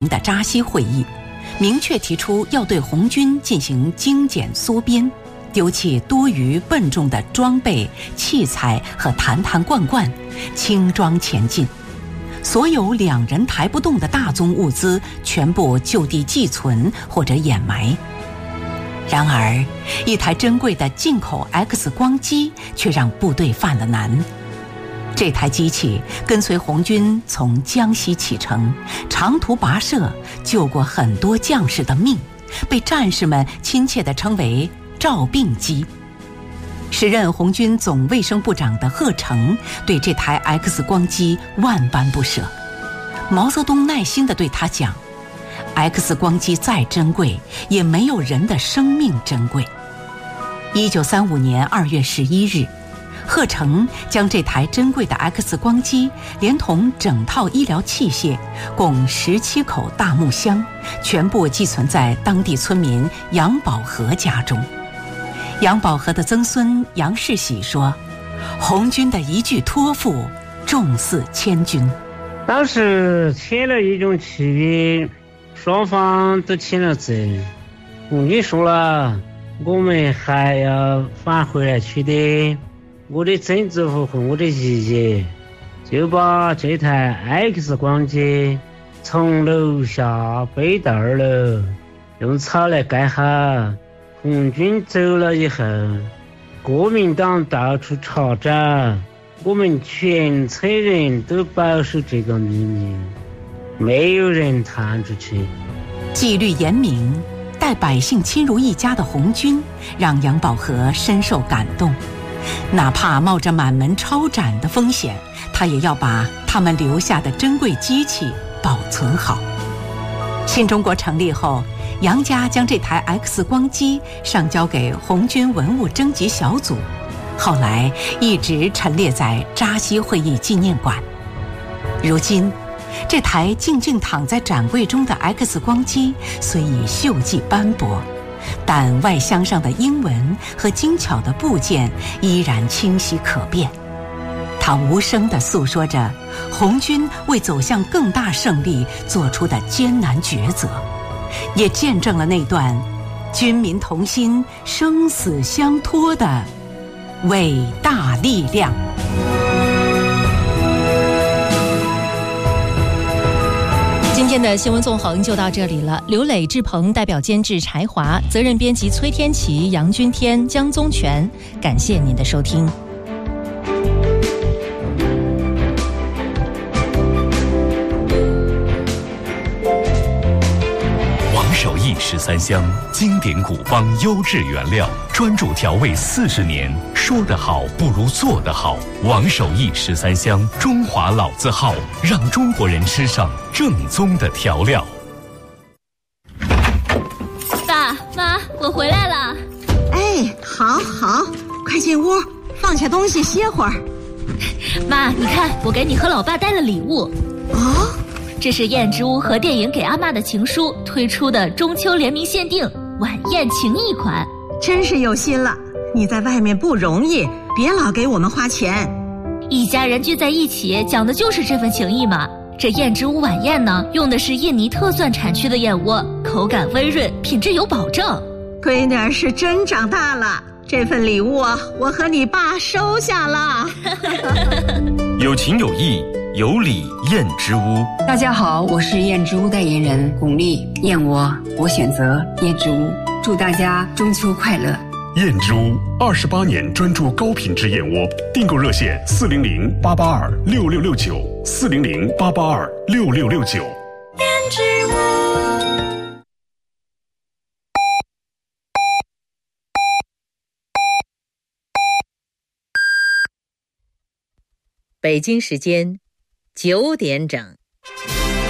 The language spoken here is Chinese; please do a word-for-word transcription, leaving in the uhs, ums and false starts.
的扎西会议，明确提出要对红军进行精简缩编，丢弃多余笨重的装备、器材和坛坛罐罐，轻装前进。所有两人抬不动的大宗物资全部就地寄存或者掩埋。然而，一台珍贵的进口 X 光机却让部队犯了难。这台机器跟随红军从江西启程，长途跋涉，救过很多将士的命，被战士们亲切地称为照病机。时任红军总卫生部长的贺成对这台 X 光机万般不舍。毛泽东耐心地对他讲， X 光机再珍贵，也没有人的生命珍贵。一九三五年二月十一日，贺成将这台珍贵的 X 光机连同整套医疗器械，共十七口大木箱，全部寄存在当地村民杨宝和家中。杨宝和的曾孙杨世喜说，红军的一句托付重似千军。 当时签了一种契约，双方都签了字，红军说了，我们还要返回来取得我的曾祖父和我的爷爷，就把这台 X 光机从楼下背到二楼，用草来盖好。红军走了以后，国民党到处查找，我们全村人都保守这个秘密，没有人探出去。 纪律严明，待百姓亲如一家的红军让杨宝和深受感动，哪怕冒着满门抄斩的风险，他也要把他们留下的珍贵机器保存好。新中国成立后，杨家将这台 X 光机上交给红军文物征集小组，后来一直陈列在扎西会议纪念馆。如今，这台静静躺在展柜中的 X 光机虽已锈迹斑驳，但外箱上的英文和精巧的部件依然清晰可辨。它无声地诉说着红军为走向更大胜利做出的艰难抉择，也见证了那段军民同心、生死相托的伟大力量。 今天的新闻纵横就到这里了。刘磊、志鹏代表监制柴华，责任编辑崔天琪、杨君天、江宗全。感谢您的收听。 手艺十三香，经典古方优质原料，专注调味四十年。说得好不如做得好。王守义十三香，中华老字号，让中国人吃上正宗的调料。 爸妈，我回来了。 哎，好好，快进屋，放下东西歇会儿。 妈，你看，我给你和老爸带了礼物。 哦。 这是燕之屋和电影给阿嬷的情书推出的中秋联名限定晚宴情谊款， 真是有心了。你在外面不容易，别老给我们花钱。 一家人聚在一起，讲的就是这份情谊嘛。这燕之屋晚宴呢，用的是印尼特蒜产区的燕窝，口感温润，品质有保证。 闺女是真长大了，这份礼物啊，我和你爸收下了。 有情有义，有礼燕之屋。 大家好，我是燕之屋代言人巩俐。燕窝我选择燕之屋，祝大家中秋快乐。 燕之屋二十八年专注高品质燕窝，订购热线四零零八八二六六六九四零零八八二六六六九。 燕之屋。 北京时间九点整。